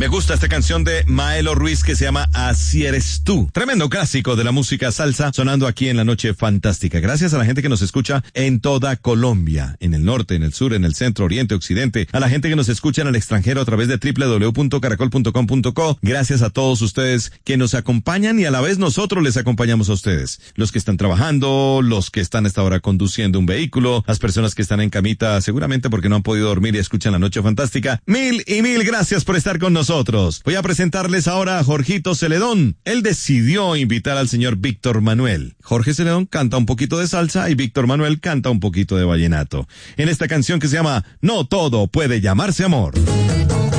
Me gusta esta canción de Maelo Ruiz que se llama Así eres tú. Tremendo clásico de la música salsa sonando aquí en La Noche Fantástica. Gracias a la gente que nos escucha en toda Colombia, en el norte, en el sur, en el centro, oriente, occidente, a la gente que nos escucha en el extranjero a través de www.caracol.com.co. Gracias a todos ustedes que nos acompañan y a la vez nosotros les acompañamos a ustedes. Los que están trabajando, los que están a esta hora conduciendo un vehículo, las personas que están en camita seguramente porque no han podido dormir y escuchan La Noche Fantástica. Mil y mil gracias por estar con nosotros. Voy a presentarles ahora a Jorgito Celedón. Él decidió invitar al señor Víctor Manuel. Jorge Celedón canta un poquito de salsa y Víctor Manuel canta un poquito de vallenato. En esta canción que se llama No todo puede llamarse amor.